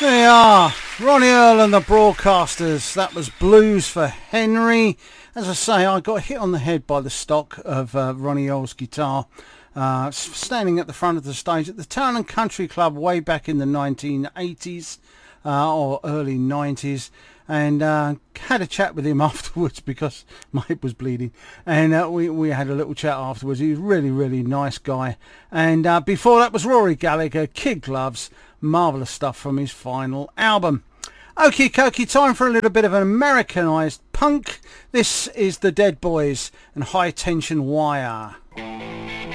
They are Ronnie Earl and the Broadcasters. That was Blues for Henry. As I say, I got hit on the head by the stock of Ronnie Earl's guitar, standing at the front of the stage at the Town and Country Club way back in the 1980s or early 90s, and had a chat with him afterwards because my hip was bleeding, and we had a little chat afterwards. He was really nice guy. And before that was Rory Gallagher, Kid Gloves. Marvellous stuff from his final album. Okie dokie, time for a little bit of an Americanised punk. This is the Dead Boys and High Tension Wire.